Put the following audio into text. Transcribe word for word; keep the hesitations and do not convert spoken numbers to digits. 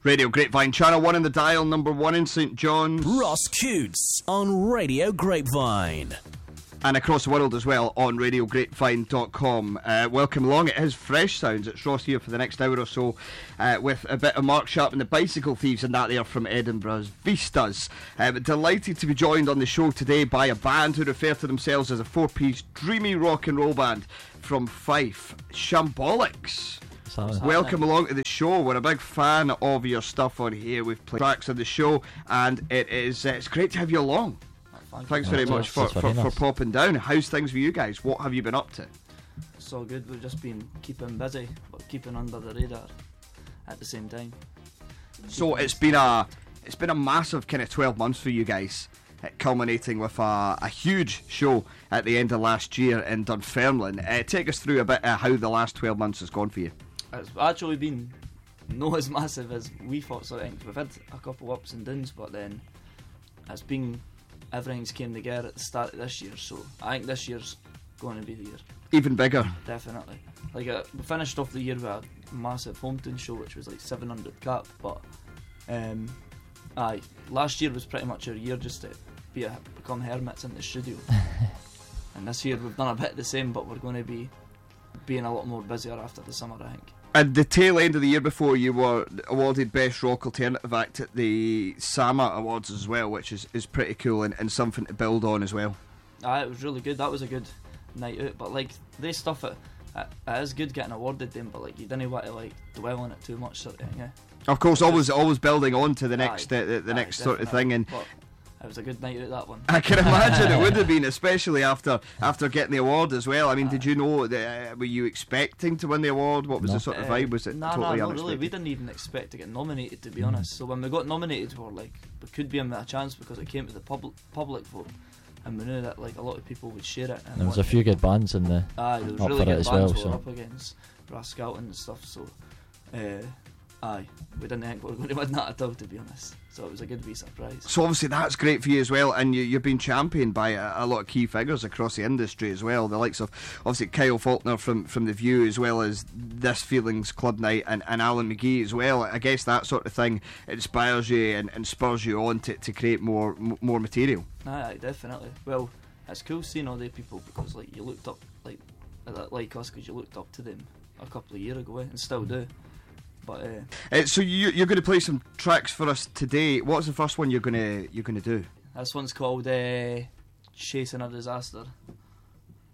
Radio Grapevine, Channel one in the dial, number one in St John's. Ross Coots on Radio Grapevine. And across the world as well on radio grapevine dot com. Uh, welcome along. It is Fresh Sounds. It's Ross here for the next hour or so uh, with a bit of Mark Sharp and the Bicycle Thieves and that there from Edinburgh's Vistas. Uh, delighted to be joined on the show today by a band who refer to themselves as a four-piece dreamy rock and roll band from Fife, Shambolics. Welcome along to the show. We're a big fan of your stuff on here. We've played tracks on the show and it is uh, it's great to have you along. Thank Thanks you. very No, much for, it's for, very for nice. popping down. How's things for you guys? What have you been up to? It's all good. We've just been keeping busy, but keeping under the radar at the same time. So it's been a it's been a massive kind of twelve months for you guys, uh, culminating with a, a huge show at the end of last year in Dunfermline. Uh, take us through a bit of how the last twelve months has gone for you. It's actually been not as massive as we thought. So I think we've had a couple ups and downs, but then it's been everything's came together at the start of this year. So I think this year's going to be the year. Even bigger. Definitely. Like uh, we finished off the year with a massive Hometown show, which was like seven hundred cap. But um, aye, last year was pretty much our year just to be a, become hermits in the studio. And this year we've done a bit the same, but we're going to be being a lot more busier after the summer, I think. And the tail end of the year before, you were awarded Best Rock Alternative Act at the SAMA Awards as well, which is, is pretty cool and, and something to build on as well. Aye, it was really good. That was a good night out. But like, this stuff, it, it, it is good getting awarded them, but like, you didn't want to like dwell on it too much, sort of thing, yeah. Of course, always always building on to the Aye, next uh, the, the aye, next sort of thing. And but it was a good night out, that one. I can imagine it would have been, especially after after getting the award as well. I mean, did you know that, uh, were you expecting to win the award? What was No. the sort of Uh, vibe? Was it nah, totally nah, not unexpected? really. We didn't even expect to get nominated, to be Mm. honest. So when we got nominated, we were like, we could be in a chance because it came to the public public vote, and we knew that like a lot of people would share it. And There was a want- few good bands in the Aye, there was up really for it good as bands well, we were so- up against, Rascalton and stuff. So, uh, aye, we didn't think we were going to win that at all, to be honest. So it was a good wee surprise. So obviously that's great for you as well, and you, you've been championed by a, a lot of key figures across the industry as well. The likes of obviously Kyle Faulkner from, from The View, as well as This Feelings Club Night, and, and Alan McGee as well. I guess that sort of thing inspires you and, and spurs you on to, to create more m- more material. Aye, aye, definitely. Well, it's cool seeing all the people because like you looked up like like us because you looked up to them a couple of years ago, eh, and still do. But uh, Uh, so you, you're going to play some tracks for us today. What's the first one you're going to you're going to do? this one's called uh, Chasing a Disaster.